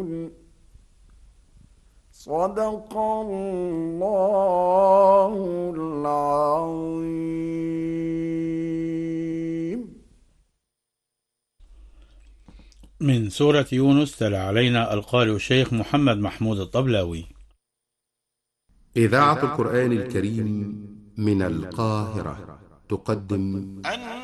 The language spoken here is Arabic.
صدق الله العظيم. من سورة يونس تلا علينا القارئ الشيخ محمد محمود الطبلاوي. إذاعة القرآن الكريم من القاهرة تقدم